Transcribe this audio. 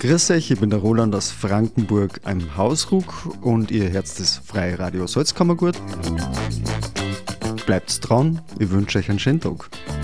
Grüß euch, ich bin der Roland aus Frankenburg am Hausruck und ihr hört das Freie Radio Salzkammergut. Bleibt dran, ich wünsche euch einen schönen Tag.